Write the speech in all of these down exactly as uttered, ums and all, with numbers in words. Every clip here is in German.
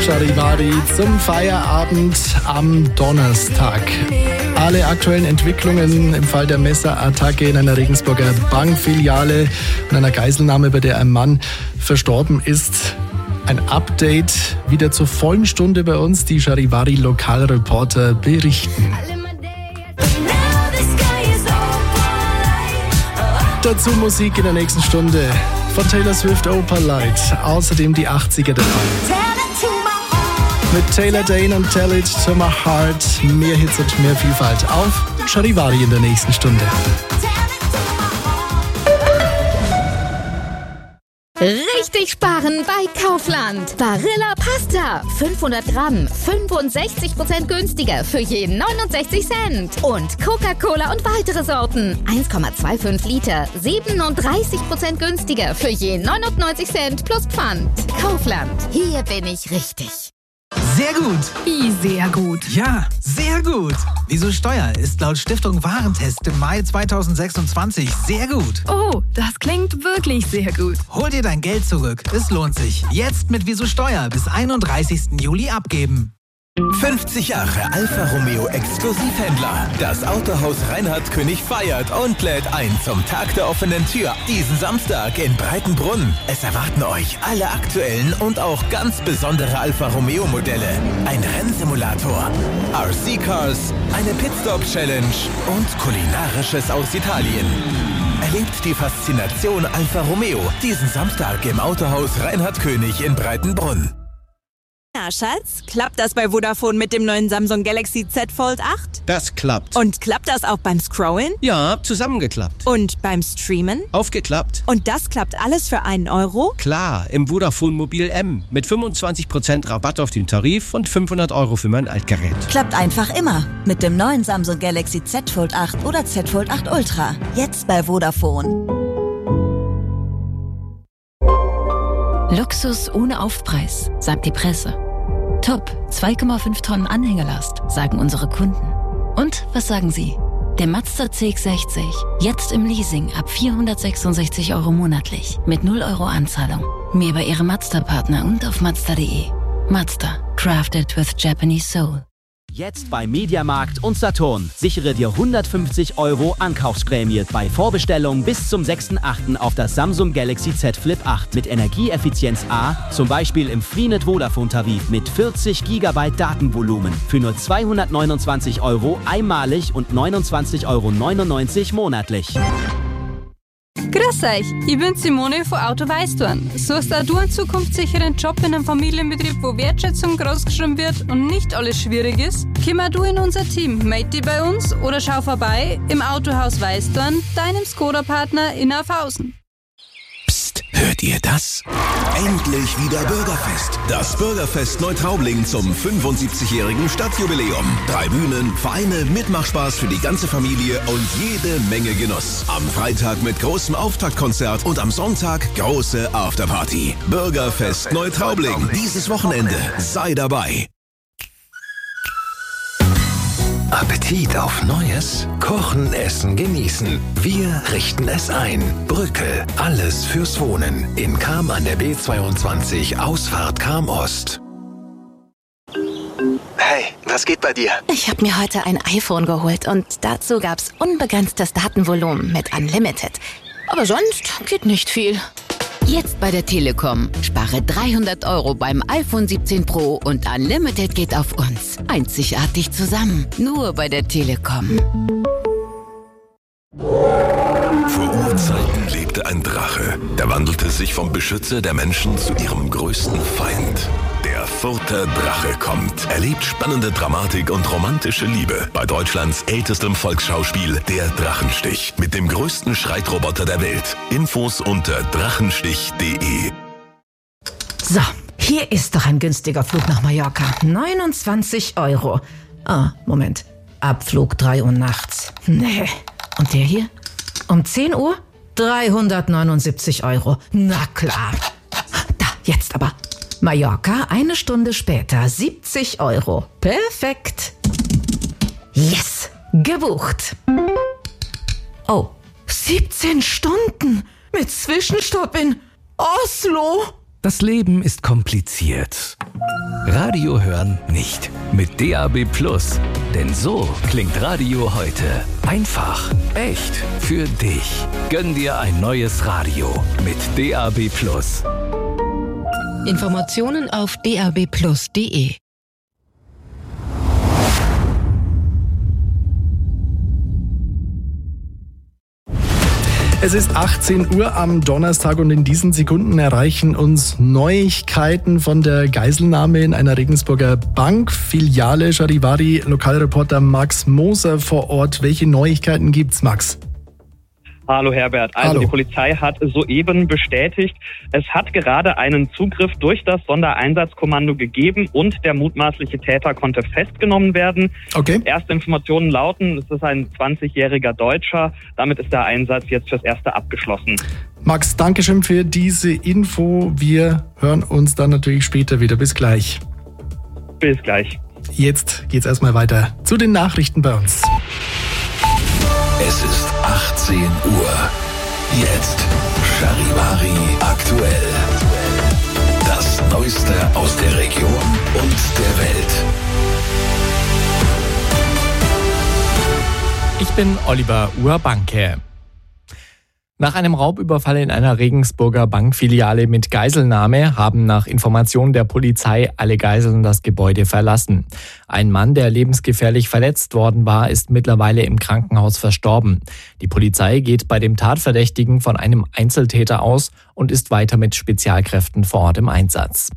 Charivari zum Feierabend am Donnerstag. Alle aktuellen Entwicklungen im Fall der Messerattacke in einer Regensburger Bankfiliale und einer Geiselnahme, bei der ein Mann verstorben ist. Ein Update wieder zur vollen Stunde bei uns. Die Charivari-Lokalreporter berichten. Dazu Musik in der nächsten Stunde von Taylor Swift, Opal Light. Außerdem die achtziger dabei. Mit Taylor Dane und Tell It to My Heart. Mehr Hits und mehr Vielfalt auf Charivari in der nächsten Stunde. Richtig sparen bei Kaufland. Barilla Pasta. fünfhundert Gramm. fünfundsechzig Prozent günstiger für je neunundsechzig Cent. Und Coca-Cola und weitere Sorten. eins Komma fünfundzwanzig Liter. siebenunddreißig Prozent günstiger für je neunundneunzig Cent plus Pfand. Kaufland. Hier bin ich richtig. Sehr gut. Wie sehr gut? Ja, sehr gut. Wieso Steuer ist laut Stiftung Warentest im Mai zweitausendsechsundzwanzig sehr gut. Oh, das klingt wirklich sehr gut. Hol dir dein Geld zurück. Es lohnt sich. Jetzt mit Wieso Steuer bis einunddreißigsten Juli abgeben. fünfzig Jahre Alfa Romeo Exklusivhändler. Das Autohaus Reinhard König feiert und lädt ein zum Tag der offenen Tür. Diesen Samstag in Breitenbrunn. Es erwarten euch alle aktuellen und auch ganz besondere Alfa Romeo Modelle. Ein Rennsimulator, R C-Cars, eine Pitstop-Challenge und Kulinarisches aus Italien. Erlebt die Faszination Alfa Romeo diesen Samstag im Autohaus Reinhard König in Breitenbrunn. Na, Schatz, klappt das bei Vodafone mit dem neuen Samsung Galaxy Z Fold acht? Das klappt. Und klappt das auch beim Scrollen? Ja, zusammengeklappt. Und beim Streamen? Aufgeklappt. Und das klappt alles für einen Euro? Klar, im Vodafone Mobil M. Mit fünfundzwanzig Prozent Rabatt auf den Tarif und fünfhundert Euro für mein Altgerät. Klappt einfach immer. Mit dem neuen Samsung Galaxy Z Fold acht oder Z Fold acht Ultra. Jetzt bei Vodafone. Luxus ohne Aufpreis, sagt die Presse. Top, zwei Komma fünf Tonnen Anhängerlast, sagen unsere Kunden. Und was sagen Sie? Der Mazda C X sechzig, jetzt im Leasing ab vierhundertsechsundsechzig Euro monatlich, mit null Euro Anzahlung. Mehr bei Ihrem Mazda-Partner und auf Mazda punkt de. Mazda, crafted with Japanese soul. Jetzt bei Mediamarkt und Saturn. Sichere dir hundertfünfzig Euro Ankaufsprämie bei Vorbestellung bis zum sechsten achten auf das Samsung Galaxy Z Flip acht mit Energieeffizienz A, zum Beispiel im Freenet Vodafone Tarif mit vierzig Gigabyte Datenvolumen für nur zweihundertneunundzwanzig Euro einmalig und neunundzwanzig Euro neunundneunzig monatlich. Grüß euch, ich bin Simone von Auto Weißdorn. Suchst auch du einen zukunftssicheren Job in einem Familienbetrieb, wo Wertschätzung großgeschrieben wird und nicht alles schwierig ist? Komm auch du in unser Team, melde dich bei uns oder schau vorbei im Autohaus Weißdorn, deinem Skoda-Partner in Aufhausen. Psst, hört ihr das? Endlich wieder Bürgerfest. Das Bürgerfest Neutraubling zum fünfundsiebzigjährigen Stadtjubiläum. Drei Bühnen, Vereine, Mitmachspaß für die ganze Familie und jede Menge Genuss. Am Freitag mit großem Auftaktkonzert und am Sonntag große Afterparty. Bürgerfest Neutraubling. Dieses Wochenende. Sei dabei. Appetit auf Neues? Kochen, essen, genießen. Wir richten es ein. Brücke. Alles fürs Wohnen. In Cham an der B zweiundzwanzig, Ausfahrt Cham Ost. Hey, was geht bei dir? Ich habe mir heute ein iPhone geholt und dazu gab's unbegrenztes Datenvolumen mit Unlimited. Aber sonst geht nicht viel. Jetzt bei der Telekom. Spare dreihundert Euro beim iPhone siebzehn Pro und Unlimited geht auf uns. Einzigartig zusammen. Nur bei der Telekom. Vor Urzeiten lebte ein Drache. Der wandelte sich vom Beschützer der Menschen zu ihrem größten Feind. Der Further Drache kommt. Erlebt spannende Dramatik und romantische Liebe bei Deutschlands ältestem Volksschauspiel Der Drachenstich mit dem größten Schreitroboter der Welt. Infos unter drachenstich punkt de. So, hier ist doch ein günstiger Flug nach Mallorca. neunundzwanzig Euro. Ah, Moment. Abflug drei Uhr nachts. Nee. Und der hier? Um zehn Uhr? dreihundertneunundsiebzig Euro. Na klar. Da, jetzt aber. Mallorca, eine Stunde später, siebzig Euro. Perfekt. Yes, gebucht. Oh, siebzehn Stunden mit Zwischenstopp in Oslo. Das Leben ist kompliziert. Radio hören nicht. Mit D A B Plus. Denn so klingt Radio heute. Einfach, echt, für dich. Gönn dir ein neues Radio mit D A B Plus. Informationen auf d a b plus punkt d e. Es ist achtzehn Uhr am Donnerstag und in diesen Sekunden erreichen uns Neuigkeiten von der Geiselnahme in einer Regensburger Bankfiliale. Charivari, Lokalreporter Max Moser vor Ort. Welche Neuigkeiten gibt's, Max? Hallo Herbert. Also Hallo. Die Polizei hat soeben bestätigt, es hat gerade einen Zugriff durch das Sondereinsatzkommando gegeben und der mutmaßliche Täter konnte festgenommen werden. Okay. Erste Informationen lauten, es ist ein zwanzigjähriger Deutscher. Damit ist der Einsatz jetzt fürs Erste abgeschlossen. Max, danke schön für diese Info. Wir hören uns dann natürlich später wieder. Bis gleich. Bis gleich. Jetzt geht's erstmal weiter zu den Nachrichten bei uns. Es ist achtzehn Uhr. Jetzt Charivari aktuell. Das Neueste aus der Region und der Welt. Ich bin Oliver Urbanke. Nach einem Raubüberfall in einer Regensburger Bankfiliale mit Geiselnahme haben nach Informationen der Polizei alle Geiseln das Gebäude verlassen. Ein Mann, der lebensgefährlich verletzt worden war, ist mittlerweile im Krankenhaus verstorben. Die Polizei geht bei dem Tatverdächtigen von einem Einzeltäter aus und ist weiter mit Spezialkräften vor Ort im Einsatz.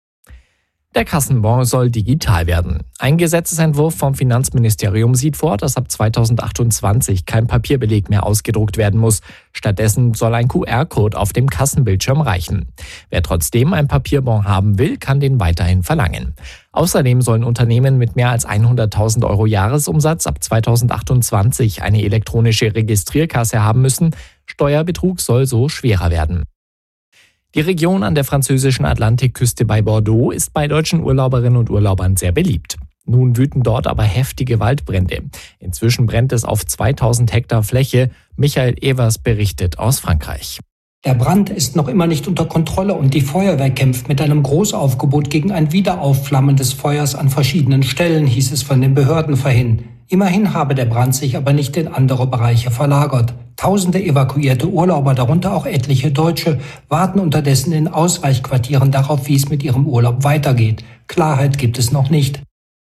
Der Kassenbon soll digital werden. Ein Gesetzesentwurf vom Finanzministerium sieht vor, dass ab zweitausendachtundzwanzig kein Papierbeleg mehr ausgedruckt werden muss. Stattdessen soll ein Q R-Code auf dem Kassenbildschirm reichen. Wer trotzdem ein Papierbon haben will, kann den weiterhin verlangen. Außerdem sollen Unternehmen mit mehr als hunderttausend Euro Jahresumsatz ab zweitausendachtundzwanzig eine elektronische Registrierkasse haben müssen. Steuerbetrug soll so schwerer werden. Die Region an der französischen Atlantikküste bei Bordeaux ist bei deutschen Urlauberinnen und Urlaubern sehr beliebt. Nun wüten dort aber heftige Waldbrände. Inzwischen brennt es auf zweitausend Hektar Fläche. Michael Evers berichtet aus Frankreich. Der Brand ist noch immer nicht unter Kontrolle und die Feuerwehr kämpft mit einem Großaufgebot gegen ein Wiederaufflammen des Feuers an verschiedenen Stellen, hieß es von den Behörden vorhin. Immerhin habe der Brand sich aber nicht in andere Bereiche verlagert. Tausende evakuierte Urlauber, darunter auch etliche Deutsche, warten unterdessen in Ausweichquartieren darauf, wie es mit ihrem Urlaub weitergeht. Klarheit gibt es noch nicht.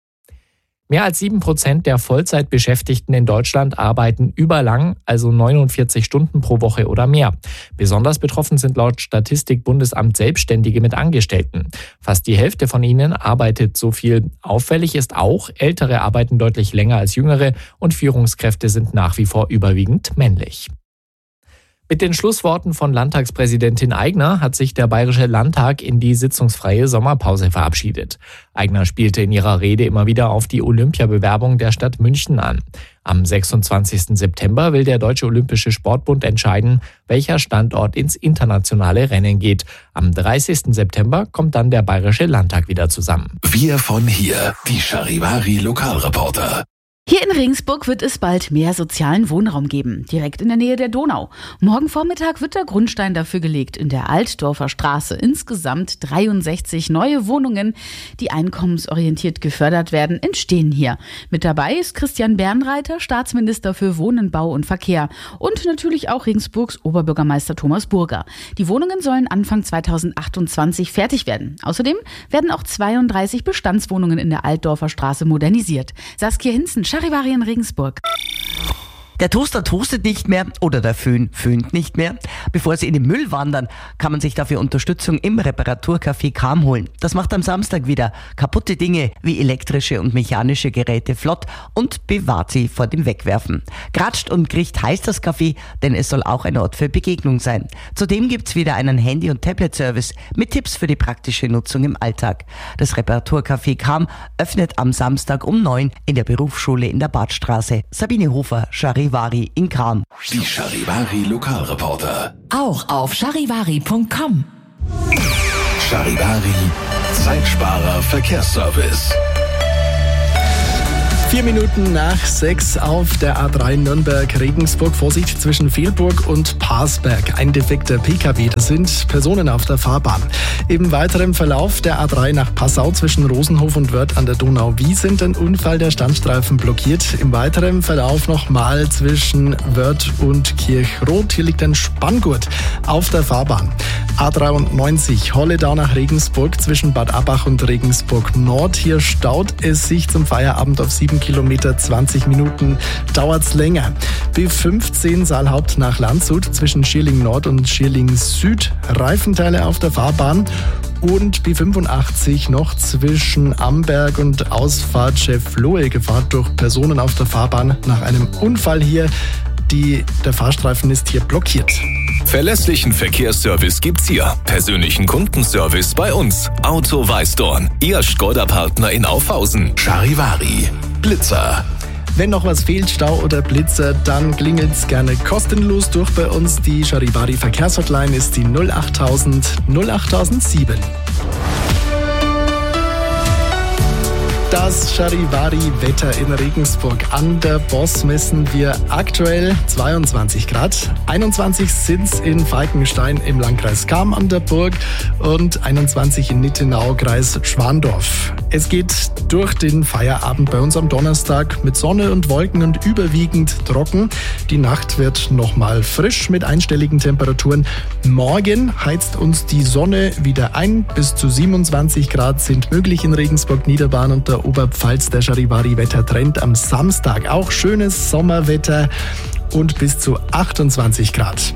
Mehr als sieben Prozent der Vollzeitbeschäftigten in Deutschland arbeiten überlang, also neunundvierzig Stunden pro Woche oder mehr. Besonders betroffen sind laut Statistik-Bundesamt Selbstständige mit Angestellten. Fast die Hälfte von ihnen arbeitet so viel. Auffällig ist auch, Ältere arbeiten deutlich länger als Jüngere und Führungskräfte sind nach wie vor überwiegend männlich. Mit den Schlussworten von Landtagspräsidentin Aigner hat sich der Bayerische Landtag in die sitzungsfreie Sommerpause verabschiedet. Aigner spielte in ihrer Rede immer wieder auf die Olympiabewerbung der Stadt München an. Am sechsundzwanzigsten September will der Deutsche Olympische Sportbund entscheiden, welcher Standort ins internationale Rennen geht. Am dreißigsten September kommt dann der Bayerische Landtag wieder zusammen. Wir von hier, die Charivari Lokalreporter. Hier in Regensburg wird es bald mehr sozialen Wohnraum geben, direkt in der Nähe der Donau. Morgen Vormittag wird der Grundstein dafür gelegt in der Altdorfer Straße. Insgesamt dreiundsechzig neue Wohnungen, die einkommensorientiert gefördert werden, entstehen hier. Mit dabei ist Christian Bernreiter, Staatsminister für Wohnen, Bau und Verkehr und natürlich auch Regensburgs Oberbürgermeister Thomas Burger. Die Wohnungen sollen Anfang zweitausendachtundzwanzig fertig werden. Außerdem werden auch zweiunddreißig Bestandswohnungen in der Altdorfer Straße modernisiert. Saskia Hinzen, Charivari in Regensburg. Der Toaster toastet nicht mehr oder der Föhn föhnt nicht mehr. Bevor sie in den Müll wandern, kann man sich dafür Unterstützung im Reparaturcafé Kam holen. Das macht am Samstag wieder kaputte Dinge wie elektrische und mechanische Geräte flott und bewahrt sie vor dem Wegwerfen. Gratscht und kriecht heißt das Café, denn es soll auch ein Ort für Begegnung sein. Zudem gibt's wieder einen Handy- und Tablet-Service mit Tipps für die praktische Nutzung im Alltag. Das Reparaturcafé Kam öffnet am Samstag um neun in der Berufsschule in der Badstraße. Sabine Hofer, Charivari in Kam. Die Charivari Lokalreporter. Auch auf charivari punkt com. Charivari Zeitsparer Verkehrsservice. Vier Minuten nach sechs auf der A drei Nürnberg-Regensburg. Vorsicht zwischen Fehlburg und Parsberg. Ein defekter P K W, das sind Personen auf der Fahrbahn. Im weiteren Verlauf der A drei nach Passau zwischen Rosenhof und Wörth an der Donau-Wiesent ein Unfall, der Standstreifen blockiert. Im weiteren Verlauf nochmal zwischen Wörth und Kirchroth. Hier liegt ein Spanngurt auf der Fahrbahn. A dreiundneunzig Holledau nach Regensburg zwischen Bad Abbach und Regensburg Nord. Hier staut es sich zum Feierabend auf sieben Kilometer, zwanzig Minuten dauert's länger. B fünfzehn Saalhaupt nach Landshut zwischen Schierling Nord und Schierling Süd. Reifenteile auf der Fahrbahn. Und B fünfundachtzig noch zwischen Amberg und Ausfahrt Schäfflohe. Gefahr durch Personen auf der Fahrbahn nach einem Unfall hier. Die, der Fahrstreifen ist hier blockiert. Verlässlichen Verkehrsservice gibt's hier. Persönlichen Kundenservice bei uns. Auto Weißdorn. Ihr Skoda-Partner in Aufhausen. Charivari. Blitzer. Wenn noch was fehlt, Stau oder Blitzer, dann klingelt's gerne kostenlos durch bei uns. Die Charivari Verkehrshotline ist die null achttausend null achttausendsieben. Das Charivari-Wetter in Regensburg. An der Boss messen wir aktuell zweiundzwanzig Grad. einundzwanzig sind's in Falkenstein im Landkreis Cham an der Burg und einundzwanzig in Nittenau, Kreis Schwandorf. Es geht durch den Feierabend bei uns am Donnerstag mit Sonne und Wolken und überwiegend trocken. Die Nacht wird nochmal frisch mit einstelligen Temperaturen. Morgen heizt uns die Sonne wieder ein. Bis zu siebenundzwanzig Grad sind möglich in Regensburg, Niederbahn und der Oberpfalz. Der Charivari-Wettertrend am Samstag. Auch schönes Sommerwetter und bis zu achtundzwanzig Grad.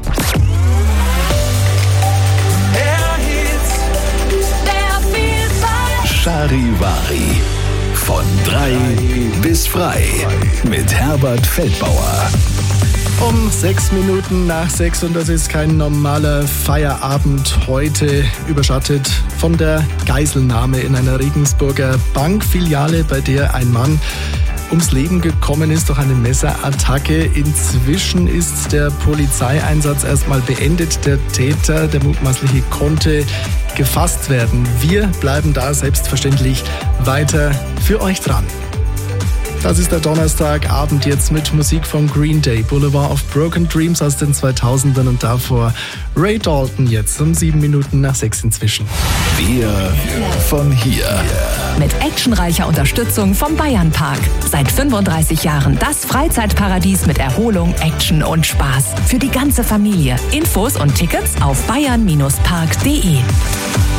Charivari. Von drei bis frei. Mit Herbert Feldbauer. Um sechs Minuten nach sechs und das ist kein normaler Feierabend heute, überschattet von der Geiselnahme in einer Regensburger Bankfiliale, bei der ein Mann ums Leben gekommen ist durch eine Messerattacke. Inzwischen ist der Polizeieinsatz erstmal beendet. Der Täter, der mutmaßliche, konnte gefasst werden. Wir bleiben da selbstverständlich weiter für euch dran. Das ist der Donnerstagabend jetzt mit Musik von Green Day, Boulevard of Broken Dreams aus den zweitausendern und davor Ray Dalton jetzt um sieben Minuten nach sechs inzwischen. Wir von hier. Mit actionreicher Unterstützung vom Bayernpark. Seit fünfunddreißig Jahren das Freizeitparadies mit Erholung, Action und Spaß. Für die ganze Familie. Infos und Tickets auf bayern Bindestrich park punkt de.